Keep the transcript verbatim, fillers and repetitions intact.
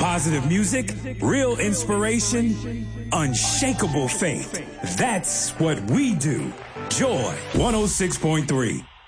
Positive music, real inspiration, unshakable faith. That's what we do. Joy one oh six point three.